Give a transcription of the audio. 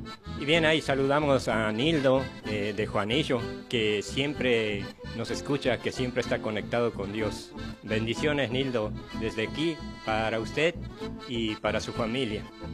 Y bien, ahí saludamos a Nildo de Juanillo, que siempre nos escucha, que siempre está conectado con Dios. Bendiciones, Nildo, desde aquí para usted y para su familia.